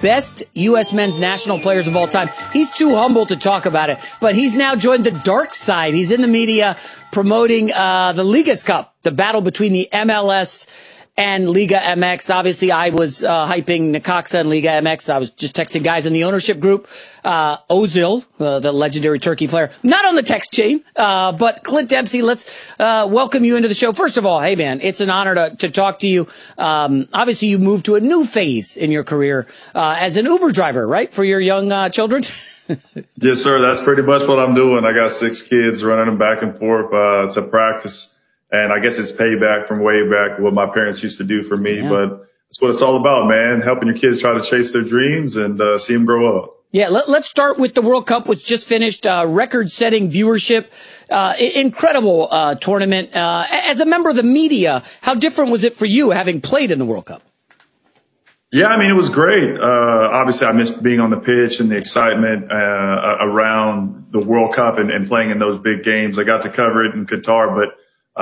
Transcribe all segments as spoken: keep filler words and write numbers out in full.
best U S men's national players of all time. He's too humble to talk about it, but he's now joined the dark side. He's in the media promoting uh the Ligas Cup, the battle between the M L S and Liga M X. Obviously, I was uh, hyping Necaxa and Liga M X. I was just texting guys in the ownership group. Uh, Ozil, uh, the legendary Turkey player, not on the text chain, uh, but Clint Dempsey, let's uh, welcome you into the show. First of all, hey, man, it's an honor to, to talk to you. Um, obviously, you moved to a new phase in your career uh, as an Uber driver, right, for your young uh, children? Yes, sir. That's pretty much what I'm doing. I got six kids running them back and forth uh, to practice. And I guess it's payback from way back what my parents used to do for me. Yeah. But that's what it's all about, man. Helping your kids try to chase their dreams and uh, see them grow up. Yeah, let, let's start with the World Cup, which just finished, uh, record-setting viewership, uh, incredible uh, tournament. Uh, as a member of the media, how different was it for you having played in the World Cup? Yeah, I mean, it was great. Uh, obviously, I missed being on the pitch and the excitement uh, around the World Cup and, and playing in those big games. I got to cover it in Qatar, but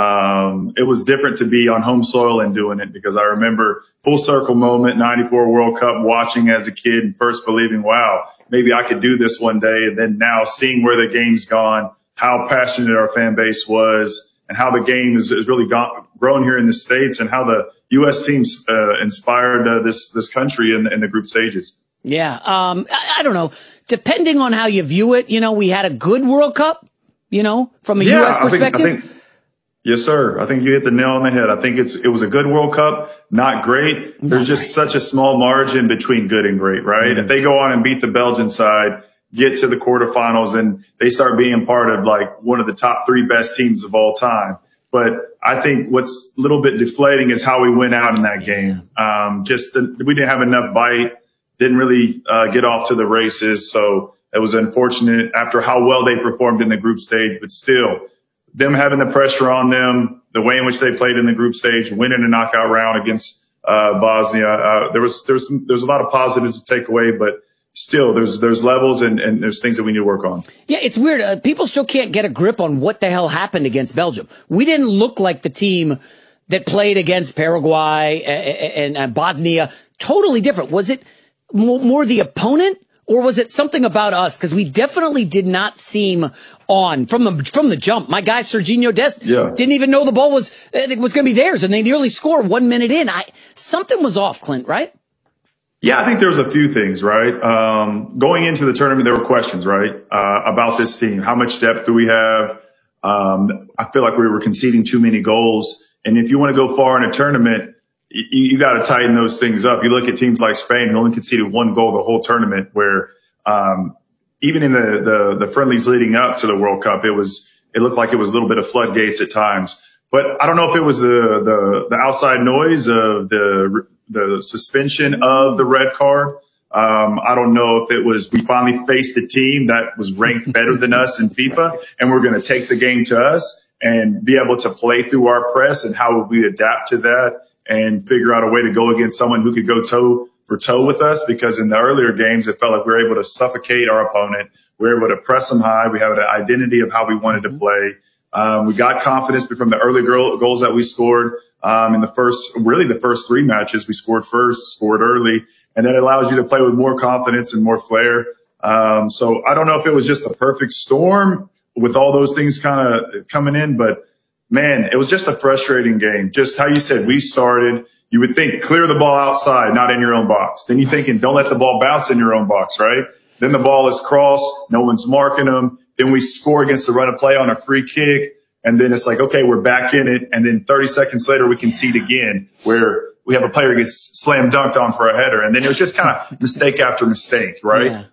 Um, it was different to be on home soil and doing it because I remember full circle moment, ninety-four World Cup, watching as a kid and first believing, wow, maybe I could do this one day. And then now seeing where the game's gone, how passionate our fan base was and how the game is, is really gone, grown here in the States and how the U S teams uh, inspired uh, this, this country in, in the group stages. Yeah. Um, I, I don't know. Depending on how you view it, you know, we had a good World Cup, you know, from a yeah, U S perspective. I think, I think, Yes, sir. I think you hit the nail on the head. I think it's, it was a good World Cup, not great. There's just such a small margin between good and great, right? Mm-hmm. If they go on and beat the Belgian side, get to the quarterfinals and they start being part of like one of the top three best teams of all time. But I think what's a little bit deflating is how we went out in that game. Um, just the, we didn't have enough bite, didn't really uh, get off to the races. So it was unfortunate after how well they performed in the group stage, but still, them having the pressure on them, the way in which they played in the group stage, winning a knockout round against uh Bosnia, uh, there was there's some, there's a lot of positives to take away, but still there's there's levels and, and there's things that we need to work on. Yeah, it's weird. Uh, people still can't get a grip on what the hell happened against Belgium. We didn't look like the team that played against Paraguay and, and, and Bosnia. Totally different. Was it more, more the opponent? Or was it something about us? Because we definitely did not seem on from the from the jump. My guy Serginho Dest yeah. didn't even know the ball was it was going to be theirs, and they nearly scored one minute in. I something was off, Clint, right? Yeah, I think there was a few things, right? Um, going into the tournament, there were questions, right, uh, about this team. How much depth do we have? Um, I feel like we were conceding too many goals, and if you want to go far in a tournament, you, you got to tighten those things up. You look at teams like Spain, who only conceded one goal the whole tournament, where um, even in the, the the friendlies leading up to the World Cup, it was it looked like it was a little bit of floodgates at times. But I don't know if it was the the, the outside noise of the the suspension of the red card. Um, I don't know if it was we finally faced a team that was ranked better than us in FIFA, and we're going to take the game to us and be able to play through our press, and how would we adapt to that and figure out a way to go against someone who could go toe for toe with us, because in the earlier games, it felt like we were able to suffocate our opponent. We were able to press them high. We had an identity of how we wanted to play. Um, we got confidence from the early goal, goals that we scored um, in the first, really the first three matches. We scored first, scored early, and that allows you to play with more confidence and more flair. Um, so I don't know if it was just the perfect storm with all those things kind of coming in, but man, it was just a frustrating game. Just how you said, we started, you would think clear the ball outside, not in your own box. Then you're thinking, don't let the ball bounce in your own box, right? Then the ball is crossed. No one's marking them. Then we score against the run of play on a free kick. And then it's like, okay, we're back in it. And then thirty seconds later, we concede again, where we have a player gets slam dunked on for a header. And then it was just kind of mistake after mistake, right? Yeah.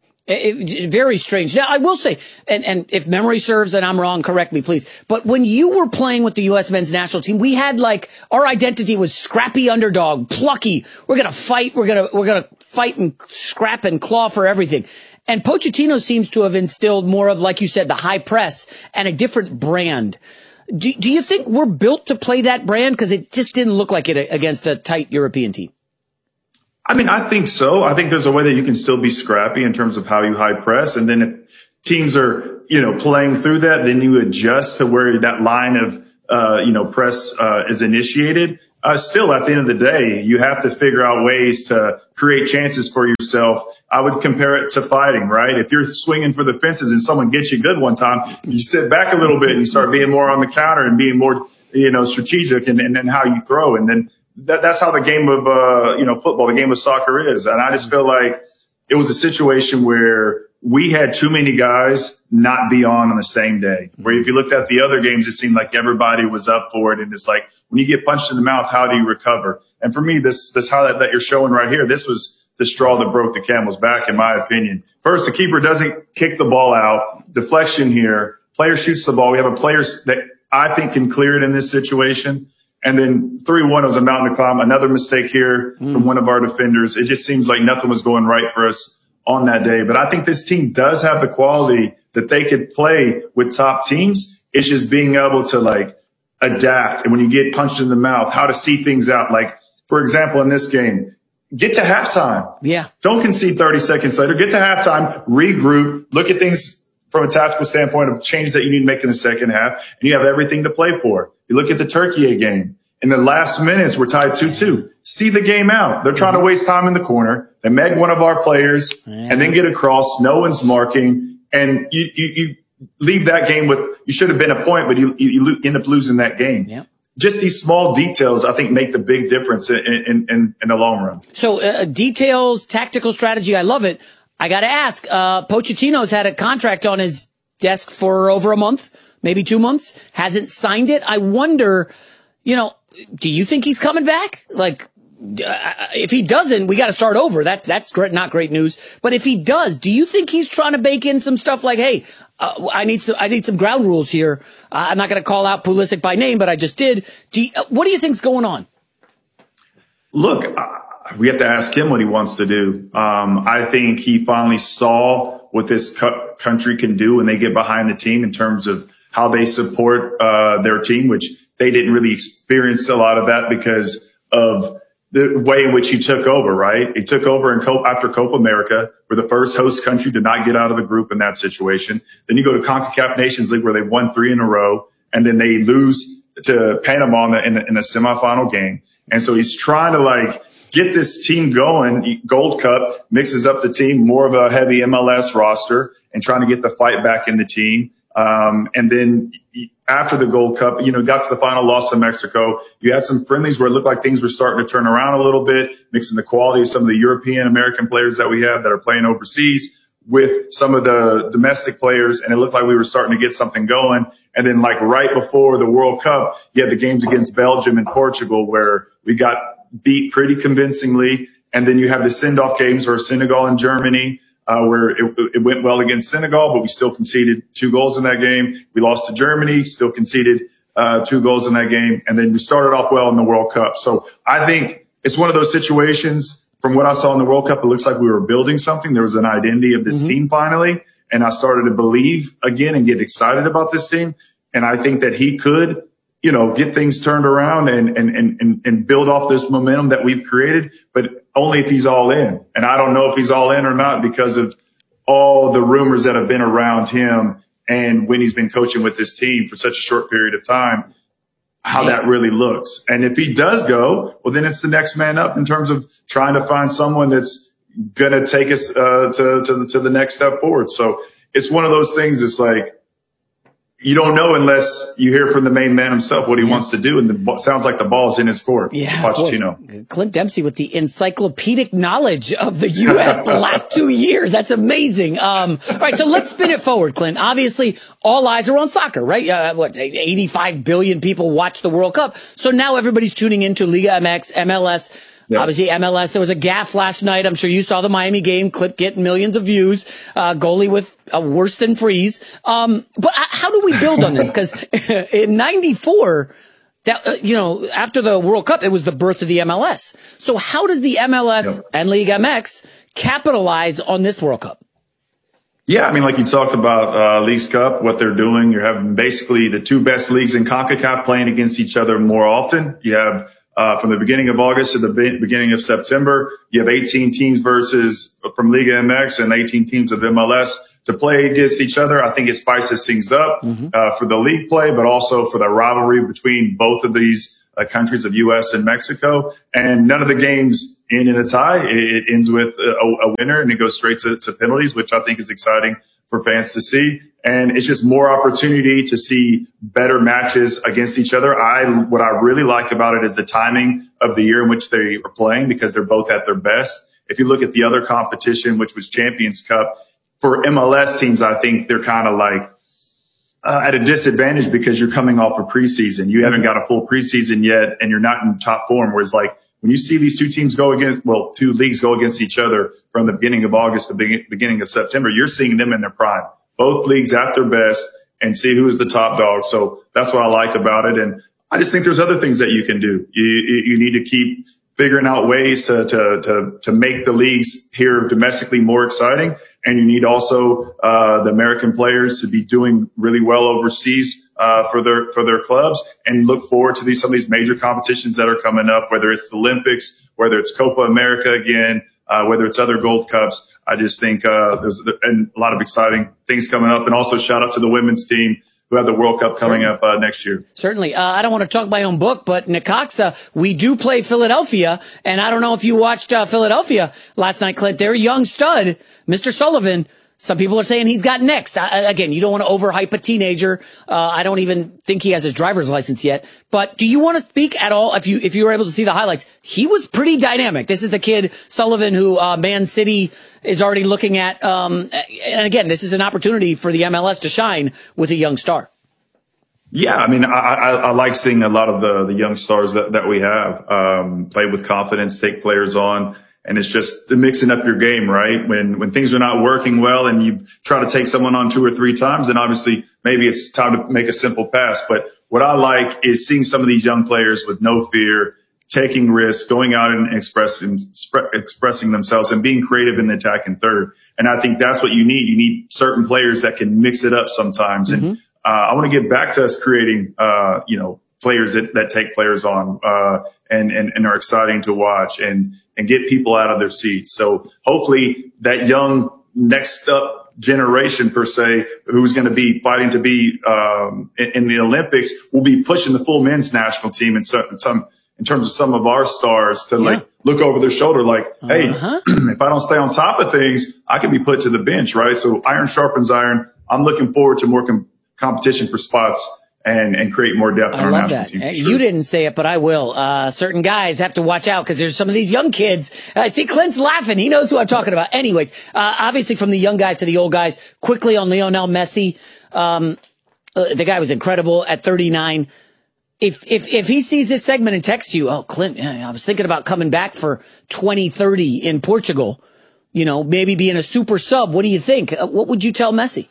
It, it, very strange. Now, I will say, and, and if memory serves and I'm wrong, correct me, please. But when you were playing with the U S men's national team, we had like, our identity was scrappy underdog, plucky. We're going to fight. We're going to, we're going to fight and scrap and claw for everything. And Pochettino seems to have instilled more of, like you said, the high press and a different brand. Do, do you think we're built to play that brand? Because it just didn't look like it against a tight European team. I mean, I think so. I think there's a way that you can still be scrappy in terms of how you high press. And then if teams are, you know, playing through that, then you adjust to where that line of, uh, you know, press, uh, is initiated. uh, still at the end of the day, you have to figure out ways to create chances for yourself. I would compare it to fighting, right? If you're swinging for the fences and someone gets you good one time, you sit back a little bit and you start being more on the counter and being more, you know, strategic and, and then how you throw. And then that, that's how the game of, uh, you know, football, the game of soccer is. And I just feel like it was a situation where we had too many guys not be on on the same day. Where if you looked at the other games, it seemed like everybody was up for it. And it's like, when you get punched in the mouth, how do you recover? And for me, this, this highlight that you're showing right here, this was the straw that broke the camel's back, in my opinion. First, the keeper doesn't kick the ball out. Deflection here. Player shoots the ball. We have a player that I think can clear it in this situation. And then three one was a mountain to climb. Another mistake here mm. from one of our defenders. It just seems like nothing was going right for us on that day. But I think this team does have the quality that they could play with top teams. It's just being able to like adapt. And when you get punched in the mouth, how to see things out. Like, for example, in this game, get to halftime. Yeah. Don't concede thirty seconds later. Get to halftime, regroup, look at things from a tactical standpoint of changes that you need to make in the second half, and you have everything to play for. You look at the Turkey game. In the last minutes, we're tied two two. See the game out. They're trying to waste time in the corner. They meg one of our players yeah. and then get across. No one's marking. And you, you, you leave that game with, you should have been a point, but you, you end up losing that game. Yeah. Just these small details, I think, make the big difference in, in, in, in the long run. So uh, details, tactical strategy, I love it. I got to ask, uh, Pochettino's had a contract on his desk for over a month, maybe two months, hasn't signed it. I wonder, you know, do you think he's coming back? Like, uh, if he doesn't, we got to start over. That's, that's great, not great news. But if he does, do you think he's trying to bake in some stuff like, hey, uh, I need some, I need some ground rules here. Uh, I'm not going to call out Pulisic by name, but I just did. Do you, uh, what do you think's going on? Look, uh, we have to ask him what he wants to do. Um, I think he finally saw what this co- country can do when they get behind the team in terms of how they support, uh, their team, which they didn't really experience a lot of that because of the way in which he took over, right? He took over in Copa, after Copa America. We're the first host country to not get out of the group in that situation. Then you go to CONCACAF Nations League where they won three in a row, and then they lose to Panama in the, in the, in the semifinal game. And so he's trying to like get this team going. Gold Cup mixes up the team, more of a heavy M L S roster, and trying to get the fight back in the team. Um, and then after the Gold Cup, you know, got to the final, loss to Mexico. You had some friendlies where it looked like things were starting to turn around a little bit, mixing the quality of some of the European American players that we have that are playing overseas with some of the domestic players. And it looked like we were starting to get something going. And then like right before the World Cup, you had the games against Belgium and Portugal where we got beat pretty convincingly. And then you have the send-off games for Senegal and Germany. Uh, where it, it went well against Senegal, but we still conceded two goals in that game. We lost to Germany, still conceded uh two goals in that game. And then we started off well in the World Cup. So I think it's one of those situations, from what I saw in the World Cup, it looks like we were building something. There was an identity of this mm-hmm. team finally. And I started to believe again and get excited about this team. And I think that he could, you know, get things turned around and, and, and, and build off this momentum that we've created, but only if he's all in. And I don't know if he's all in or not because of all the rumors that have been around him and when he's been coaching with this team for such a short period of time, how yeah. that really looks. And if he does go, well, then it's the next man up in terms of trying to find someone that's going to take us uh, to, to, the, to the next step forward. So it's one of those things. It's like, you don't know unless you hear from the main man himself what he yeah. wants to do. And it sounds like the ball's in his court. Yeah. Pochettino. Clint Dempsey with the encyclopedic knowledge of the U S the last two years. That's amazing. Um, all right. So let's spin it forward, Clint. Obviously, all eyes are on soccer, right? Uh, what, eighty-five billion people watch the World Cup. So now everybody's tuning into Liga M X, M L S. Yep. Obviously, M L S, there was a gaffe last night. I'm sure you saw the Miami game clip getting millions of views. Uh, goalie with a worse than freeze. Um, but how do we build on this? Because in ninety-four, that, uh, you know, after the World Cup, it was the birth of the M L S. So how does the M L S yep. and Liga M X capitalize on this World Cup? Yeah, I mean, like you talked about, uh, Leagues Cup, what they're doing. You're having basically the two best leagues in CONCACAF playing against each other more often. You have Uh, from the beginning of August to the be- beginning of September, you have eighteen teams versus from Liga M X and eighteen teams of M L S to play against each other. I think it spices things up mm-hmm. uh, for the league play, but also for the rivalry between both of these uh, countries of U S and Mexico. And none of the games end in a tie. It, it ends with a, a winner, and it goes straight to, to penalties, which I think is exciting for fans to see. And it's just more opportunity to see better matches against each other. I, what I really like about it is the timing of the year in which they are playing, because they're both at their best. If you look at the other competition, which was Champions Cup, for M L S teams, I think they're kind of like uh, at a disadvantage because you're coming off a preseason. You haven't got a full preseason yet, and you're not in top form. Whereas like when you see these two teams go against, well, two leagues go against each other from the beginning of August to the beginning of September, you're seeing them in their prime. Both leagues at their best, and see who is the top dog. So that's what I like about it. And I just think there's other things that you can do. You, you need to keep figuring out ways to, to, to, to make the leagues here domestically more exciting. And you need also, uh, the American players to be doing really well overseas, uh, for their, for their clubs, and look forward to these, some of these major competitions that are coming up, whether it's the Olympics, whether it's Copa America again, uh, whether it's other Gold Cups. I just think, uh, there's and a lot of exciting things coming up. And also shout out to the women's team who have the World Cup coming Certainly. up uh, next year. Certainly. Uh, I don't want to talk my own book, but Necaxa, we do play Philadelphia. And I don't know if you watched uh, Philadelphia last night, Clint. Their young stud, Mister Sullivan, some people are saying he's got next. I, again, you don't want to overhype a teenager. Uh, I don't even think he has his driver's license yet. But do you want to speak at all? If you if you were able to see the highlights, he was pretty dynamic. This is the kid, Sullivan, who uh, Man City is already looking at. Um, and again, this is an opportunity for the M L S to shine with a young star. Yeah, I mean, I, I, I like seeing a lot of the, the young stars that, that we have um, play with confidence, take players on. And it's just mixing up your game, right? When, when things are not working well and you try to take someone on two or three times, then obviously maybe it's time to make a simple pass. But what I like is seeing some of these young players with no fear, taking risks, going out and expressing, expressing themselves and being creative in the attack and third. And I think that's what you need. You need certain players that can mix it up sometimes. Mm-hmm. And, uh, I want to get back to us creating, uh, you know, players that, that take players on, uh, and, and, and are exciting to watch and, and get people out of their seats. So hopefully that young next up generation per se, who's going to be fighting to be, um, in, in the Olympics, will be pushing the full men's national team in some, some, in terms of some of our stars to yeah. like look over their shoulder, like, hey, uh-huh. if I don't stay on top of things, I can be put to the bench, right? So iron sharpens iron. I'm looking forward to more com- competition for spots and, and create more depth in our national team. I love that. Sure. You didn't say it, but I will. Uh, certain guys have to watch out because there's some of these young kids. I see Clint's laughing. He knows who I'm talking about. Anyways, uh, obviously from the young guys to the old guys, quickly on Lionel Messi. Um, uh, the guy was incredible at thirty-nine. If, if, if he sees this segment and texts you, oh, Clint, yeah, I was thinking about coming back for twenty thirty in Portugal, you know, maybe being a super sub. What do you think? Uh, what would you tell Messi?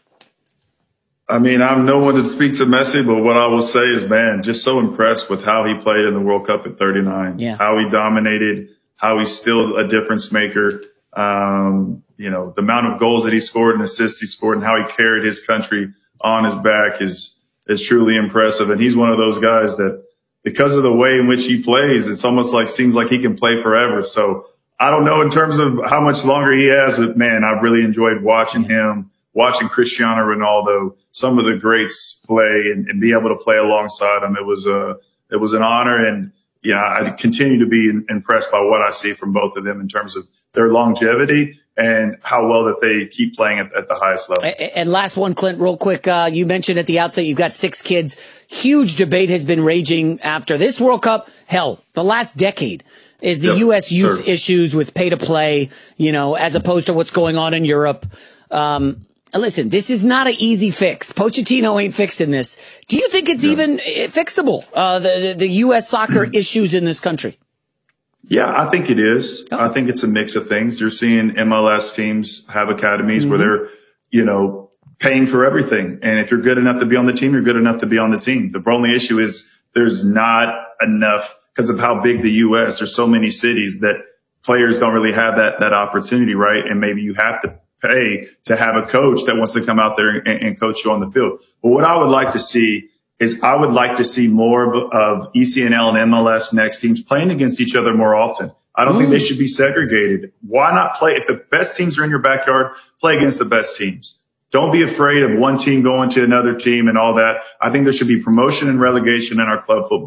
I mean, I'm no one to speak to Messi, but what I will say is, man, just so impressed with how he played in the World Cup at thirty-nine, yeah. how he dominated, how he's still a difference maker. Um, you know, the amount of goals that he scored and assists he scored and how he carried his country on his back is, is truly impressive. And he's one of those guys that because of the way in which he plays, it's almost like seems like he can play forever. So I don't know in terms of how much longer he has, but man, I've really enjoyed watching him. Watching Cristiano Ronaldo, some of the greats play and, and be able to play alongside him. It was a, it was an honor. And yeah, I continue to be impressed by what I see from both of them in terms of their longevity and how well that they keep playing at, at the highest level. And last one, Clint, real quick. Uh, you mentioned at the outset, you've got six kids. Huge debate has been raging after this World Cup. Hell, the last decade is the yep, U S youth sir. issues with pay to play, you know, as opposed to what's going on in Europe. Um, Listen, this is not an easy fix. Pochettino ain't fixing this. Do you think it's yeah. even fixable, uh, the, the, the U S soccer issues in this country? Yeah, I think it is. Oh. I think it's a mix of things. You're seeing M L S teams have academies mm-hmm. where they're, you know, paying for everything. And if you're good enough to be on the team, you're good enough to be on the team. The only issue is there's not enough because of how big the U S. There's so many cities that players don't really have that, that opportunity, right? And maybe you have to pay to have a coach that wants to come out there and, and coach you on the field. But what I would like to see is I would like to see more of, of E C N L and M L S next teams playing against each other more often. I don't mm. think they should be segregated. Why not play? If the best teams are in your backyard, play against the best teams. Don't be afraid of one team going to another team and all that. I think there should be promotion and relegation in our club football.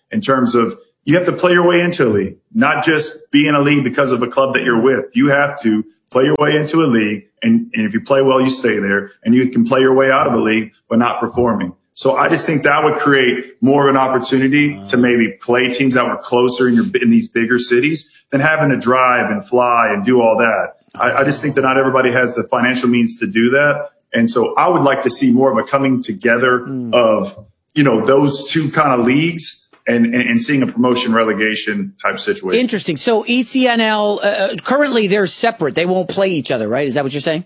in terms of you have to play your way into a league, not just be in a league because of a club that you're with. You have to play your way into a league. And, and if you play well, you stay there, and you can play your way out of a league, but not performing. So I just think that would create more of an opportunity to maybe play teams that were closer in your, in these bigger cities than having to drive and fly and do all that. I, I just think that not everybody has the financial means to do that. And so I would like to see more of a coming together mm. of, you know, those two kind of leagues. And, and, and seeing a promotion relegation type situation. Interesting. So E C N L, uh, currently they're separate. They won't play each other, right? Is that what you're saying?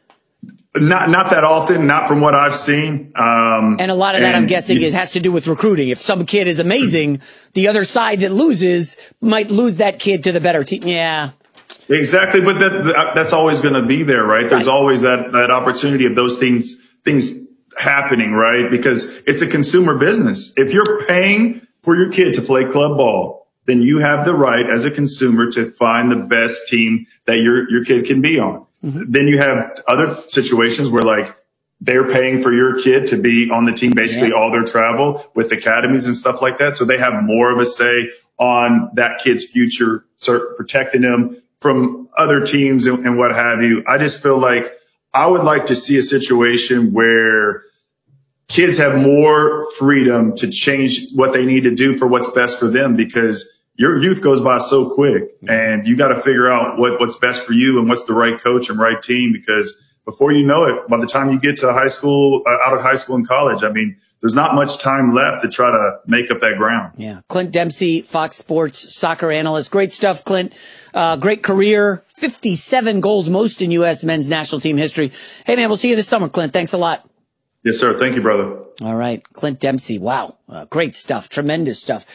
Not not that often, not from what I've seen. Um, and a lot of that, I'm guessing, it has to do with recruiting. If some kid is amazing, the other side that loses might lose that kid to the better team. Yeah. Exactly. But that, that's always going to be there, right? There's right. always that, that opportunity of those things, things happening, right? Because it's a consumer business. If you're paying for your kid to play club ball, then you have the right as a consumer to find the best team that your, your kid can be on. Mm-hmm. Then you have other situations where like they're paying for your kid to be on the team, basically yeah. all their travel with academies and stuff like that. So they have more of a say on that kid's future, protecting them from other teams and, and what have you. I just feel like I would like to see a situation where kids have more freedom to change what they need to do for what's best for them, because your youth goes by so quick, and you got to figure out what, what's best for you and what's the right coach and right team, because before you know it, by the time you get to high school, uh, out of high school and college, I mean, there's not much time left to try to make up that ground. Yeah. Clint Dempsey, Fox Sports soccer analyst. Great stuff, Clint. Uh, great career. fifty-seven goals, most in U S men's national team history. Hey, man, we'll see you this summer, Clint. Thanks a lot. Yes, sir. Thank you, brother. All right. Clint Dempsey. Wow. Uh, great stuff. Tremendous stuff.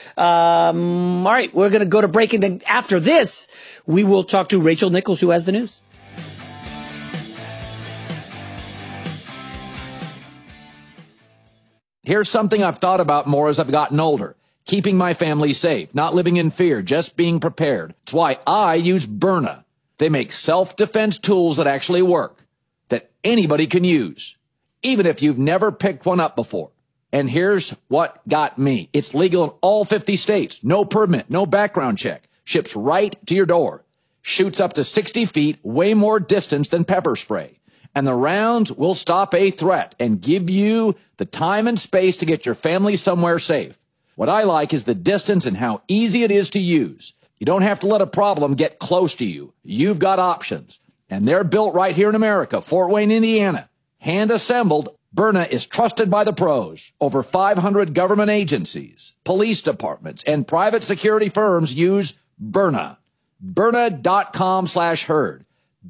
Um, all right. We're going to go to break. And then after this, we will talk to Rachel Nichols, who has the news. Here's something I've thought about more as I've gotten older. Keeping my family safe, not living in fear, just being prepared. It's why I use Byrna. They make self-defense tools that actually work, that anybody can use, even if you've never picked one up before. And here's what got me. It's legal in all fifty states. No permit, no background check. Ships right to your door. Shoots up to sixty feet, way more distance than pepper spray. And the rounds will stop a threat and give you the time and space to get your family somewhere safe. What I like is the distance and how easy it is to use. You don't have to let a problem get close to you. You've got options. And they're built right here in America, Fort Wayne, Indiana. Hand assembled, Byrna is trusted by the pros. Over five hundred government agencies, police departments, and private security firms use Byrna. Byrna.com slash herd.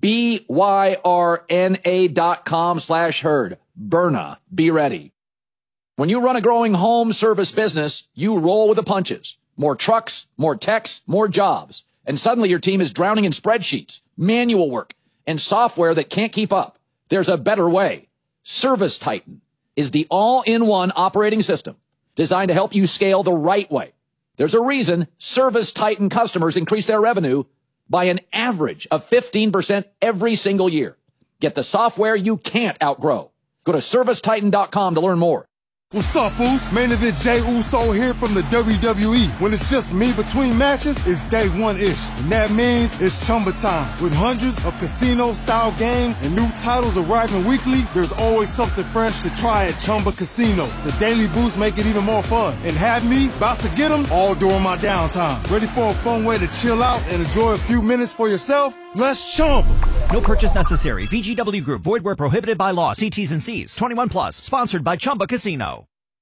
B Y R N A dot com slash herd. Byrna. Be ready. When you run a growing home service business, you roll with the punches. More trucks, more techs, more jobs. And suddenly your team is drowning in spreadsheets, manual work, and software that can't keep up. There's a better way. Service Titan is the all-in-one operating system designed to help you scale the right way. There's a reason Service Titan customers increase their revenue by an average of fifteen percent every single year. Get the software you can't outgrow. Go to service titan dot com to learn more. What's up, Uso? Main event Jey Uso here from the W W E. When it's just me between matches, it's day one-ish. And that means it's Chumba time. With hundreds of casino-style games and new titles arriving weekly, there's always something fresh to try at Chumba Casino. The daily boosts make it even more fun. And have me about to get them all during my downtime. Ready for a fun way to chill out and enjoy a few minutes for yourself? Let's Chumba. No purchase necessary. V G W Group. Void where prohibited by law. See T's and C's. twenty-one plus. Sponsored by Chumba Casino.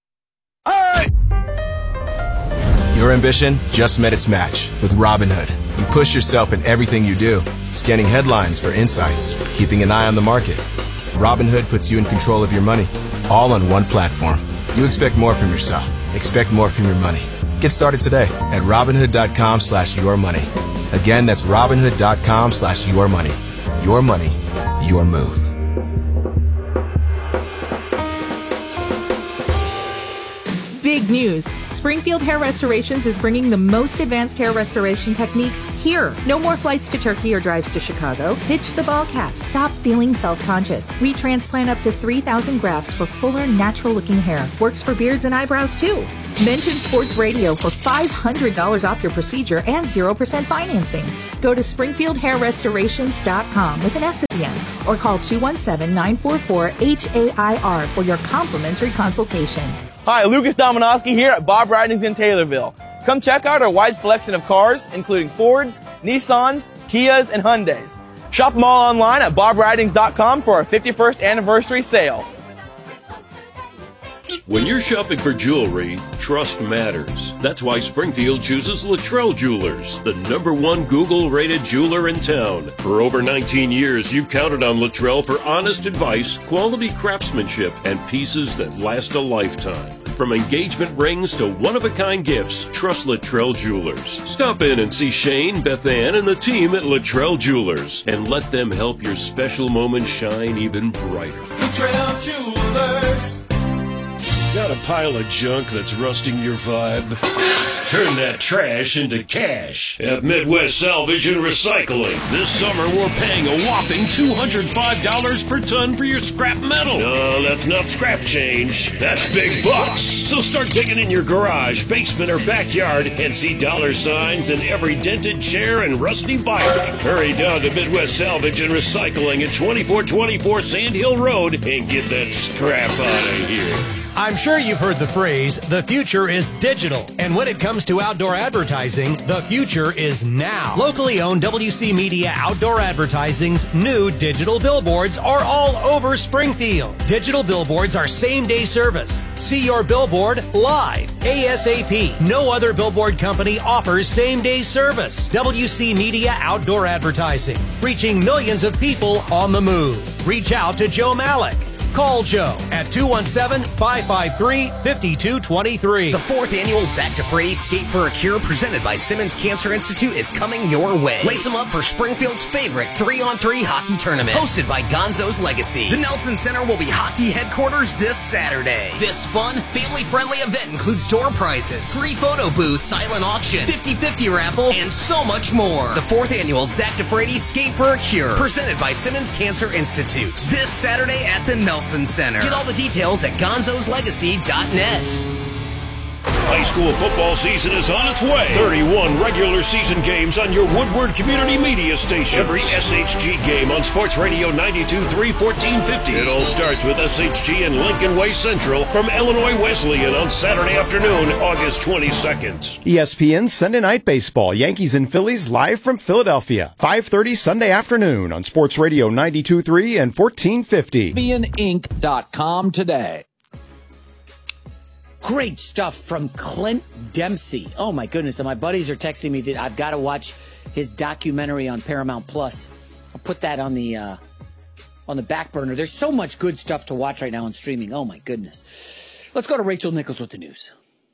Hey! Your ambition just met its match with Robinhood. You push yourself in everything you do, scanning headlines for insights, keeping an eye on the market. Robinhood puts you in control of your money, all on one platform. You expect more from yourself. Expect more from your money. Get started today at Robinhood.com slash your money. Again, that's Robinhood.com slash your money. Your money, your move. Big news. Springfield Hair Restorations is bringing the most advanced hair restoration techniques here. No more flights to Turkey or drives to Chicago. Ditch the ball cap. Stop feeling self-conscious. We transplant up to three thousand grafts for fuller, natural-looking hair. Works for beards and eyebrows, too. Mention Sports Radio for five hundred dollars off your procedure and zero percent financing. Go to springfield hair restorations dot com with an S at the end or call two one seven, nine four four, H A I R for your complimentary consultation. Hi, Lucas Dominowski here at Bob Ridings in Taylorville. Come check out our wide selection of cars, including Fords, Nissans, Kias, and Hyundais. Shop them all online at bob ridings dot com for our fifty-first anniversary sale. When you're shopping for jewelry, trust matters. That's why Springfield chooses Luttrell Jewelers, the number one Google-rated jeweler in town. For over nineteen years, you've counted on Luttrell for honest advice, quality craftsmanship, and pieces that last a lifetime. From engagement rings to one-of-a-kind gifts, trust Luttrell Jewelers. Stop in and see Shane, Beth Ann, and the team at Luttrell Jewelers, and let them help your special moment shine even brighter. Luttrell Jewelers. Got a pile of junk that's rusting your vibe? Turn that trash into cash at Midwest Salvage and Recycling. This summer, we're paying a whopping two hundred five dollars per ton for your scrap metal. No, that's not scrap change. That's big bucks. So start digging in your garage, basement, or backyard and see dollar signs in every dented chair and rusty bike. Hurry down to Midwest Salvage and Recycling at twenty-four twenty-four Sand Hill Road and get that scrap out of here. I'm sure you've heard the phrase, the future is digital. And when it comes to outdoor advertising, the future is now. Locally owned W C Media Outdoor Advertising's new digital billboards are all over Springfield. Digital billboards are same-day service. See your billboard live, ASAP. No other billboard company offers same-day service. W C Media Outdoor Advertising, reaching millions of people on the move. Reach out to Joe Malik. Call Joe at two one seven, five five three, five two two three. The fourth annual Zach DeFrady Skate for a Cure presented by Simmons Cancer Institute is coming your way. Lace them up for Springfield's favorite three on three hockey tournament. Hosted by Gonzo's Legacy. The Nelson Center will be hockey headquarters this Saturday. This fun, family-friendly event includes door prizes, three photo booths, silent auction, fifty-fifty raffle, and so much more. The fourth annual Zach DeFrady Skate for a Cure presented by Simmons Cancer Institute. This Saturday at the Nelson Center. Get all the details at gonzos legacy dot net. High school football season is on its way. thirty-one regular season games on your Woodward Community Media Station. Every S H G game on Sports Radio ninety-two point three, fourteen fifty. It all starts with S H G and Lincoln Way Central from Illinois Wesleyan on Saturday afternoon, August twenty-second. E S P N Sunday Night Baseball. Yankees and Phillies live from Philadelphia. five thirty Sunday afternoon on Sports Radio ninety-two point three and fourteen fifty. E S P N Inc dot com today. Great stuff from Clint Dempsey. Oh, my goodness. And my buddies are texting me that I've got to watch his documentary on Paramount Plus. I'll put that on the uh, on the back burner. There's so much good stuff to watch right now on streaming. Oh, my goodness. Let's go to Rachel Nichols with the news.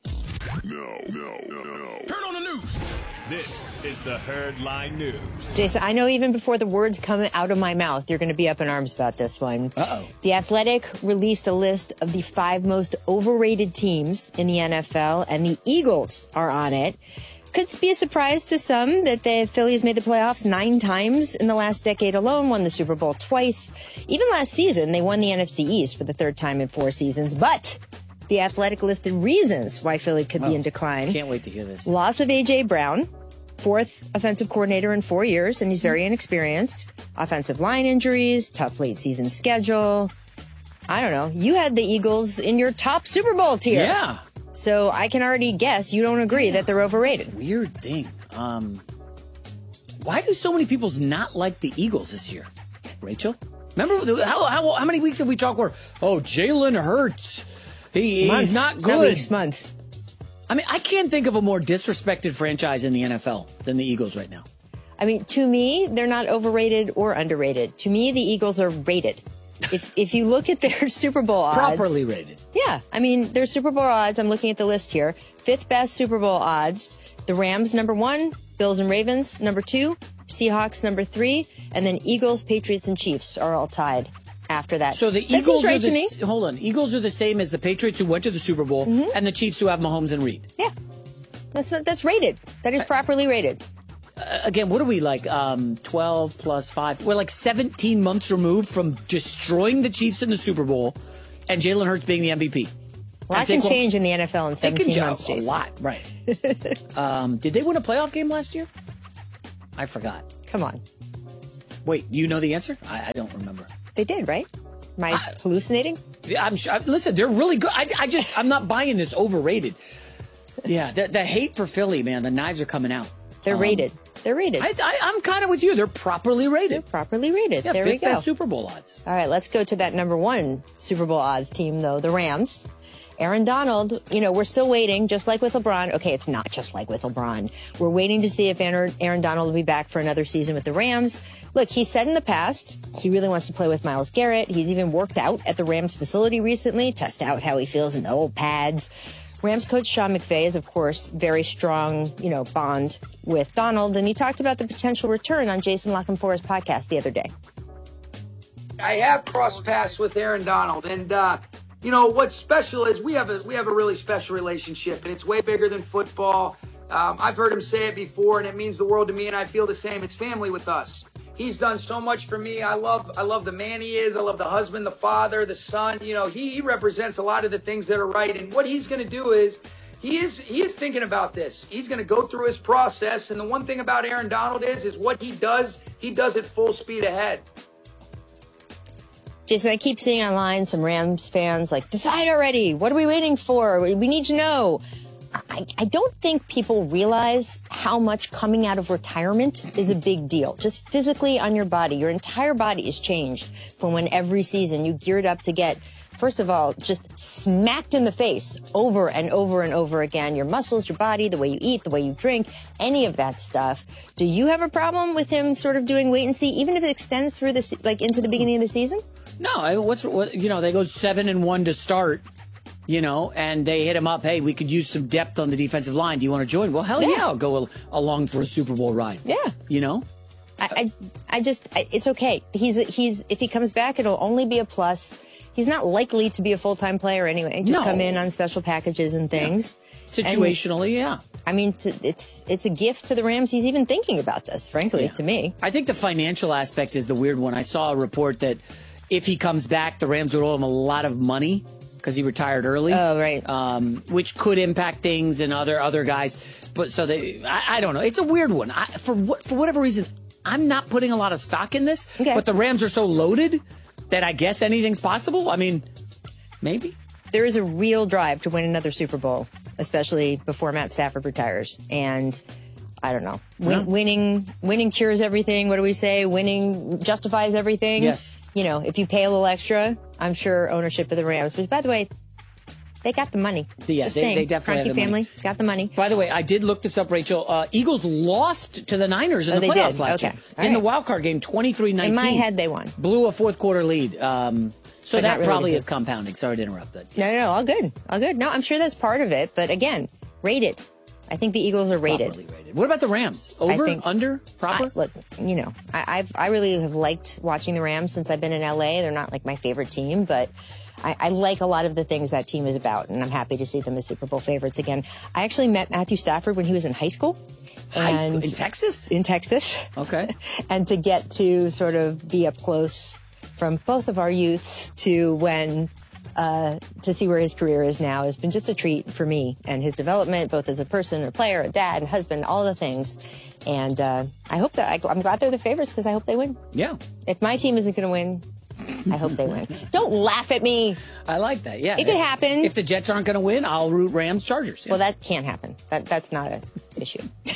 No, no, no, no. Turn on the news. This is the Herdline News. Jason, I know even before the words come out of my mouth, you're going to be up in arms about this one. Uh-oh. The Athletic released a list of the five most overrated teams in the N F L, and the Eagles are on it. Could be a surprise to some that the Phillies made the playoffs nine times in the last decade alone, won the Super Bowl twice. Even last season, they won the N F C East for the third time in four seasons. But the Athletic listed reasons why Philly could oh, be in decline. Can't wait to hear this. Loss of A J. Brown. Fourth offensive coordinator in four years, and he's very inexperienced. Offensive line injuries, tough late season schedule. I don't know. You had the Eagles in your top Super Bowl tier. Yeah. So I can already guess you don't agree yeah, that they're overrated. Weird thing. Um, why do so many people not like the Eagles this year? Rachel? Remember, how, how, how many weeks have we talked where, oh, Jalen Hurts, he, he's not good. Not weeks, months. I mean, I can't think of a more disrespected franchise in the N F L than the Eagles right now. I mean, to me, they're not overrated or underrated. To me, the Eagles are rated. If if you look at their Super Bowl odds. Properly rated. Yeah. I mean, their Super Bowl odds, I'm looking at the list here. Fifth best Super Bowl odds. The Rams, number one. Bills and Ravens, number two. Seahawks, number three. And then Eagles, Patriots, and Chiefs are all tied after that. So the that Eagles right are the, hold on. Eagles are the same as the Patriots who went to the Super Bowl mm-hmm. and the Chiefs who have Mahomes and Reed. Yeah. That's that's rated. That is properly rated. Uh, again, what are we like? Um, twelve plus five. We're like seventeen months removed from destroying the Chiefs in the Super Bowl and Jalen Hurts being the M V P. A lot can change in the N F L in seventeen months, Jason. A lot, right. um, did they win a playoff game last year? I forgot. Come on. Wait, you know the answer? I, I don't remember. They did, right? Am I uh, hallucinating? I'm sure. Listen, they're really good. I, I just, I'm not buying this overrated. Yeah, the, the hate for Philly, man. The knives are coming out. They're um, rated. They're rated. I, I, I'm kind of with you. They're properly rated. They're properly rated. Yeah, there fifth we go. best Super Bowl odds. All right, let's go to that number one Super Bowl odds team, though, the Rams. Aaron Donald, you know, we're still waiting, just like with LeBron. Okay, it's not just like with LeBron. We're waiting to see if Aaron Donald will be back for another season with the Rams. Look, he said in the past he really wants to play with Myles Garrett. He's even worked out at the Rams facility recently, test out how he feels in the old pads. Rams coach Sean McVay is, of course, very strong, you know, bond with Donald, and he talked about the potential return on Jason La Canfora's podcast the other day. I have crossed paths with Aaron Donald, and uh, you know what's special is we have a we have a really special relationship, and it's way bigger than football. Um, I've heard him say it before, and it means the world to me, and I feel the same. It's family with us. He's done so much for me. I love I love the man he is. I love the husband, the father, the son. You know, he, he represents a lot of the things that are right. And what he's going to do is he is he is thinking about this. He's going to go through his process. And the one thing about Aaron Donald is is what he does, he does it full speed ahead. Jason, I keep seeing online some Rams fans like, decide already. What are we waiting for? We need to know. I, I don't think people realize how much coming out of retirement is a big deal. Just physically on your body. Your entire body is changed from when every season you geared up to get, first of all, just smacked in the face over and over and over again. Your muscles, your body, the way you eat, the way you drink, any of that stuff. Do you have a problem with him sort of doing wait and see, even if it extends through this, like into the beginning of the season? No, I, what's what you know? They go seven and one to start. You know, and they hit him up. Hey, we could use some depth on the defensive line. Do you want to join? Well, hell yeah, yeah I'll go al- along for a Super Bowl ride. Yeah, you know, I, I, I just, I, it's okay. He's, he's, if he comes back, it'll only be a plus. He's not likely to be a full time player anyway. Just no. come in on special packages and things. Yeah. Situationally, and, yeah. I mean, it's, it's it's a gift to the Rams. He's even thinking about this, frankly, yeah. to me. I think the financial aspect is the weird one. I saw a report that if he comes back, the Rams would owe him a lot of money because he retired early. Oh, right. Um, which could impact things and other other guys. But so they, I, I don't know. It's a weird one. I, for what, for whatever reason, I'm not putting a lot of stock in this. Okay. But the Rams are so loaded that I guess anything's possible. I mean, maybe. There is a real drive to win another Super Bowl, especially before Matt Stafford retires. And I don't know. Win, yeah. Winning, winning cures everything. What do we say? Winning justifies everything. Yes. You know, if you pay a little extra, I'm sure ownership of the Rams. But by the way, they got the money. Yeah, Just they, saying. they definitely Kroenke have the family money. got the money. By the way, I did look this up, Rachel. Uh, Eagles lost to the Niners in oh, the they playoffs did. last okay. year. All in right. the wild card game, twenty-three nineteen. In my head, they won. Blew a fourth quarter lead. Um, so But that not really probably good. is compounding. Sorry to interrupt that. No, no, no. All good. All good. No, I'm sure that's part of it. But again, rated. I think the Eagles are rated. Properly rated. What about the Rams? Over, think- under, proper? I, look, you know, I, I've I really have liked watching the Rams since I've been in L A. They're not like my favorite team, but I, I like a lot of the things that team is about, and I'm happy to see them as Super Bowl favorites again. I actually met Matthew Stafford when he was in high school. High school? and- In Texas? In Texas. Okay. And to get to sort of be up close from both of our youths to when uh, to see where his career is now has been just a treat for me and his development, both as a person, a player, a dad, and husband, all the things. And uh, I hope that I, I'm glad they're the favorites because I hope they win. Yeah. If my team isn't going to win, I hope they win. Don't laugh at me. I like that. Yeah. It could happen. If the Jets aren't going to win, I'll root Rams Chargers. Yeah. Well, that can't happen. That that's not an issue.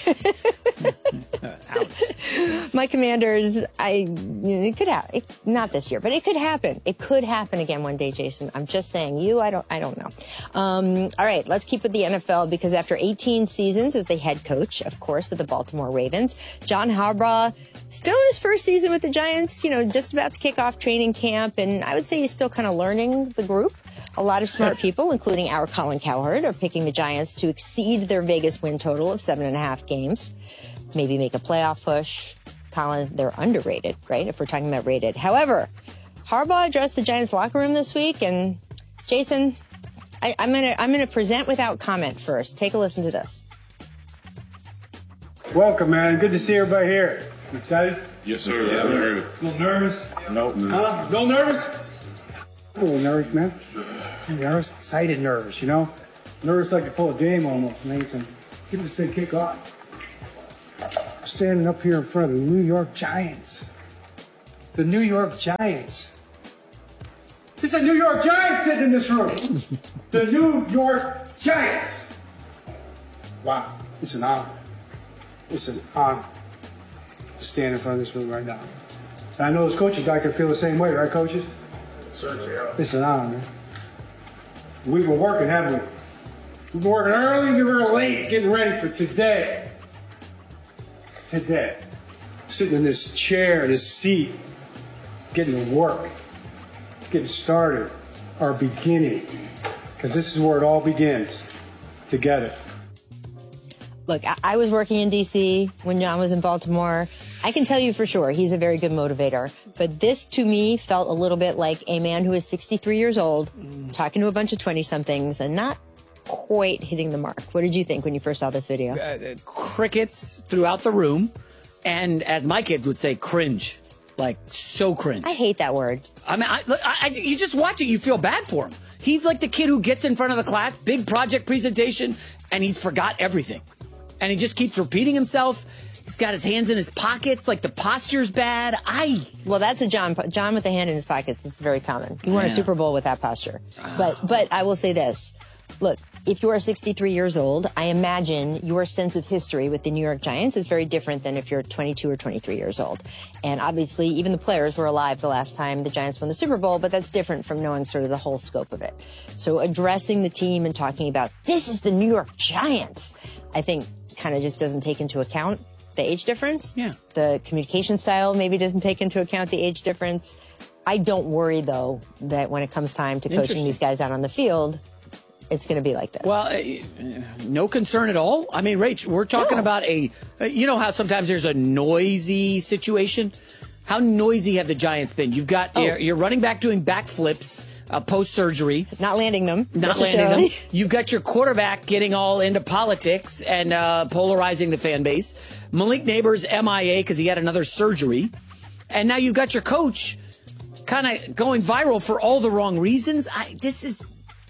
Ouch. My Commanders, I you know, it could happen. Not this year, but it could happen. It could happen again one day, Jason. I'm just saying. You, I don't, I don't know. Um, all right, let's keep with the N F L because after eighteen seasons as the head coach, of course, of the Baltimore Ravens, John Harbaugh, still in his first season with the Giants. You know, just about to kick off training camp, and I would say he's still kind of learning the group. A lot of smart people, including our Colin Cowherd, are picking the Giants to exceed their Vegas win total of seven and a half games. Maybe make a playoff push. Colin, they're underrated, right? If we're talking about rated. However, Harbaugh addressed the Giants locker room this week, and Jason, I, I'm gonna I'm gonna present without comment first. Take a listen to this. Welcome, man. Good to see everybody here. Excited? Yes, sir. Yeah, very. A little nervous? Nope. Huh? A little nervous? A little nervous, man. And nerves, excited nerves, you know? Nerves like a full game almost, man. So give this thing kick off. I'm standing up here in front of the New York Giants. The New York Giants. This is a New York Giants sitting in this room. The New York Giants. Wow, it's an honor. It's an honor to stand in front of this room right now. And I know as coaches, I can feel the same way, right, coaches? Certainly. It's an honor, man. We've been working, haven't we? We've been working early and we were late, getting ready for today. Today. Sitting in this chair, this seat, getting to work, getting started, our beginning. Because this is where it all begins, together. Look, I, I was working in D C when John was in Baltimore. I can tell you for sure he's a very good motivator. But this, to me, felt a little bit like a man who is sixty-three years old, mm. talking to a bunch of twenty-somethings and not quite hitting the mark. What did you think when you first saw this video? Uh, crickets throughout the room. And as my kids would say, cringe. Like, so cringe. I hate that word. I mean, I, I, I, you just watch it, you feel bad for him. He's like the kid who gets in front of the class, big project presentation, and he's forgot everything. And he just keeps repeating himself. He's got his hands in his pockets, like the posture's bad. I Well, that's a John John with the hand in his pockets. It's very common. You won yeah. a Super Bowl with that posture. Oh. But but I will say this. Look, if you are sixty-three years old, I imagine your sense of history with the New York Giants is very different than if you're twenty-two or twenty-three years old. And obviously, even the players were alive the last time the Giants won the Super Bowl, but that's different from knowing sort of the whole scope of it. So addressing the team and talking about, this is the New York Giants, I think kind of just doesn't take into account the age difference. Yeah. The communication style maybe doesn't take into account the age difference. I don't worry, though, that when it comes time to coaching these guys out on the field, it's going to be like this. Well, uh, no concern at all. I mean, Rach, we're talking no. about a, uh, you know how sometimes there's a noisy situation? How noisy have the Giants been? You've got, oh. you're, you're running back doing backflips uh, post-surgery. Not landing them. Not landing them. You've got your quarterback getting all into politics and uh, polarizing the fan base. Malik Neighbors M I A because he had another surgery. And now you've got your coach kind of going viral for all the wrong reasons. I, this is...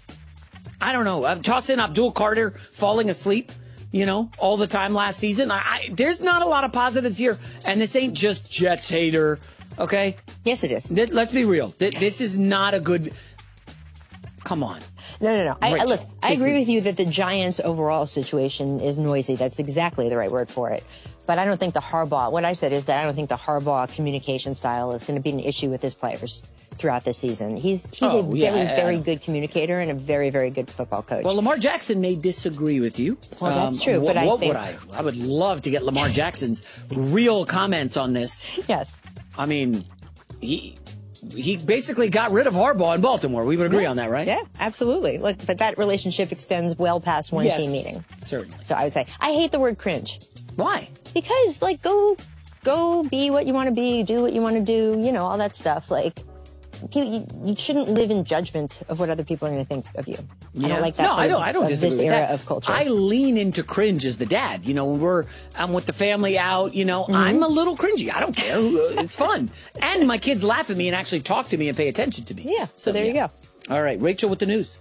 I don't know. I'm tossing Abdul Carter falling asleep, you know, all the time last season. I, I, there's not a lot of positives here. And this ain't just Jets hater, okay? Yes, it is. Th- let's be real. Th- this is not a good... Come on. No, no, no. I, I, look, I agree is... with you that the Giants' overall situation is noisy. That's exactly the right word for it. But I don't think the Harbaugh... What I said is that I don't think the Harbaugh communication style is going to be an issue with his players throughout the season. He's he's oh, a very, yeah, very good communicator and a very, very good football coach. Well, Lamar Jackson may disagree with you. Well, um, that's true, what, but I what think... would I... I would love to get Lamar Jackson's real comments on this. Yes. I mean, he... He basically got rid of Harbaugh in Baltimore. We would agree yeah. on that, right? Yeah, absolutely. Look, but that relationship extends well past one yes, team meeting. Certainly. So I would say, I hate the word cringe. Why? Because, like, go, go be what you want to be, do what you want to do, you know, all that stuff. Like, you, you shouldn't live in judgment of what other people are going to think of you. Yeah. I don't like that. No, I don't. I don't of disagree this with era that. of culture. I lean into cringe as the dad. You know, when we're I'm with the family out. You know, mm-hmm. I'm a little cringy. I don't care. It's fun, and my kids laugh at me and actually talk to me and pay attention to me. Yeah. So, so there yeah. you go. All right, Rachel with the news.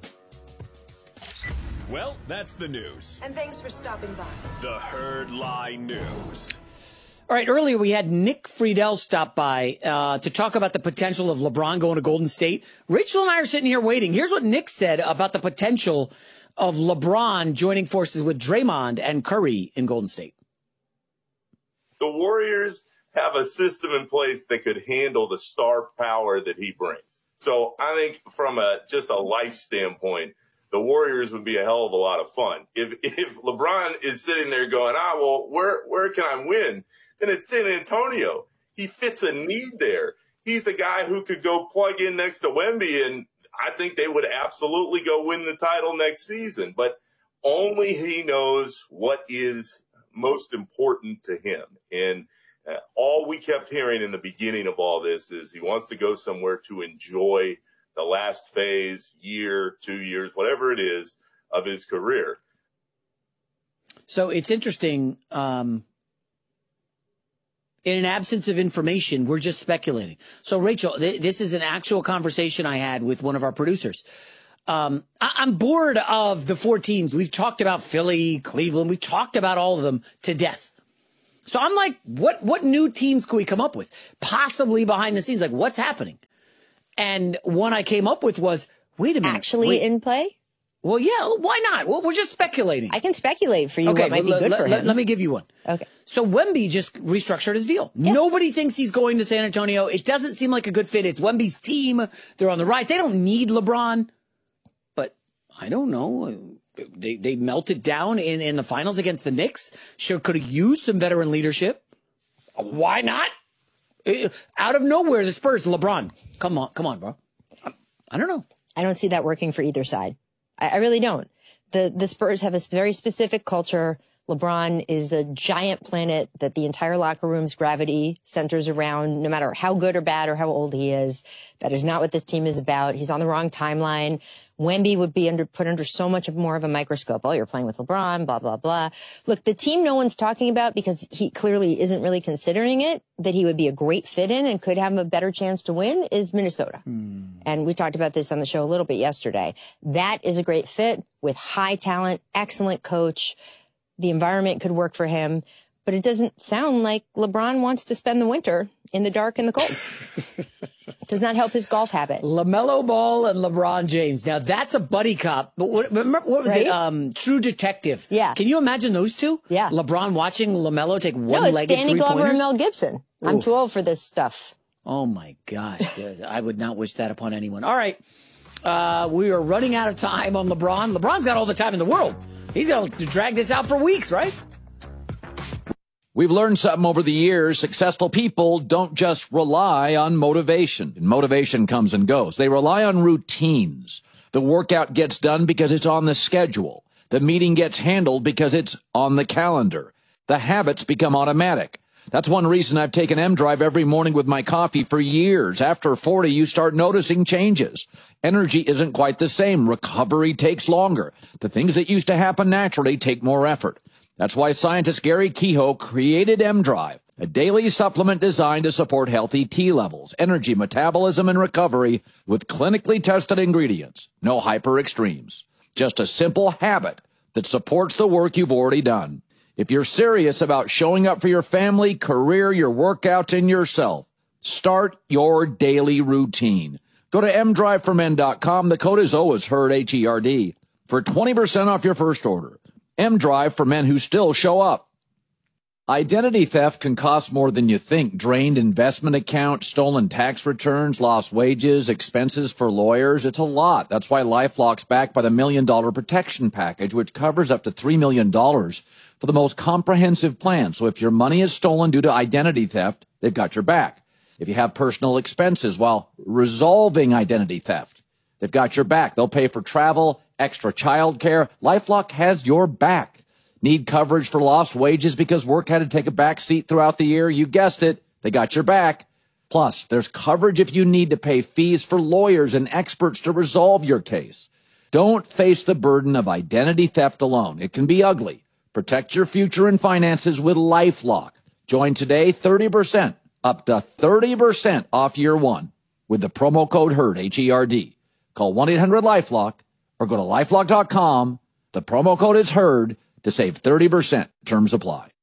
Well, that's the news. And thanks for stopping by. The Herd Lie News. All right, earlier we had Nick Friedel stop by uh, to talk about the potential of LeBron going to Golden State. Rachel and I are sitting here waiting. Here's what Nick said about the potential of LeBron joining forces with Draymond and Curry in Golden State. The Warriors have a system in place that could handle the star power that he brings. So I think from a just a life standpoint, the Warriors would be a hell of a lot of fun. If if LeBron is sitting there going, ah, well, where where can I win? Then it's San Antonio. He fits a need there. He's a guy who could go plug in next to Wemby, and I think they would absolutely go win the title next season. But only he knows what is most important to him. And uh, all we kept hearing in the beginning of all this is he wants to go somewhere to enjoy the last phase, year, two years, whatever it is, of his career. So it's interesting. Um, in an absence of information, we're just speculating. So, Rachel, th- this is an actual conversation I had with one of our producers. Um, I- I'm bored of the four teams. We've talked about Philly, Cleveland. We've talked about all of them to death. So I'm like, what, what new teams could we come up with? Possibly behind the scenes, like what's happening? And one I came up with was, wait a minute. Actually wait. in play? Well, yeah, why not? Well, we're just speculating. I can speculate for you okay, what might be l- good l- for l- him. Let me give you one. Okay. So Wemby just restructured his deal. Yeah. Nobody thinks he's going to San Antonio. It doesn't seem like a good fit. It's Wemby's team. They're on the rise. They don't need LeBron. But I don't know. They they melted down in, in the finals against the Knicks. Sure could have used some veteran leadership. Why not? Out of nowhere, the Spurs, LeBron. Come on, come on, bro. I, I don't know. I don't see that working for either side. I, I really don't. The the Spurs have a very specific culture. LeBron is a giant planet that the entire locker room's gravity centers around, no matter how good or bad or how old he is. That is not what this team is about. He's on the wrong timeline. Wemby would be under, put under so much of more of a microscope. Oh, you're playing with LeBron, blah, blah, blah. Look, the team no one's talking about because he clearly isn't really considering it, that he would be a great fit in and could have a better chance to win, is Minnesota. Hmm. And we talked about this on the show a little bit yesterday. That is a great fit with high talent, excellent coach. The environment could work for him, but it doesn't sound like LeBron wants to spend the winter in the dark and the cold. Does not help his golf habit. LaMelo Ball and LeBron James. Now that's a buddy cop. But what, remember, what was Right? it? Um, True Detective. Yeah. Can you imagine those two? Yeah. LeBron watching LaMelo take No, it's one-legged Danny three Glover pointers. and Mel Gibson. I'm Oof. too old for this stuff. Oh my gosh, I would not wish that upon anyone. All right, uh, we are running out of time on LeBron. LeBron's got all the time in the world. He's going to drag this out for weeks, right? We've learned something over the years. Successful people don't just rely on motivation. Motivation comes and goes. They rely on routines. The workout gets done because it's on the schedule. The meeting gets handled because it's on the calendar. The habits become automatic. That's one reason I've taken M-Drive every morning with my coffee for years. After forty, you start noticing changes. Energy isn't quite the same. Recovery takes longer. The things that used to happen naturally take more effort. That's why scientist Gary Kehoe created M-Drive, a daily supplement designed to support healthy T levels, energy, metabolism, and recovery with clinically tested ingredients. No hyper extremes. Just a simple habit that supports the work you've already done. If you're serious about showing up for your family, career, your workouts, and yourself, start your daily routine. Go to m drive for men dot com. The code is always HERD, H E R D, for twenty percent off your first order. M-Drive for men who still show up. Identity theft can cost more than you think. Drained investment accounts, stolen tax returns, lost wages, expenses for lawyers. It's a lot. That's why LifeLock's backed by the Million Dollar Protection Package, which covers up to three million dollars for the most comprehensive plan. So if your money is stolen due to identity theft, they've got your back. If you have personal expenses while resolving identity theft, they've got your back. They'll pay for travel, extra child care. LifeLock has your back. Need coverage for lost wages because work had to take a back seat throughout the year? You guessed it. They got your back. Plus, there's coverage if you need to pay fees for lawyers and experts to resolve your case. Don't face the burden of identity theft alone. It can be ugly. Protect your future and finances with LifeLock. Join today, thirty percent, up to thirty percent off year one with the promo code HERD, H E R D. Call one eight hundred LifeLock or go to lifelock dot com. The promo code is HERD to save thirty percent. Terms apply.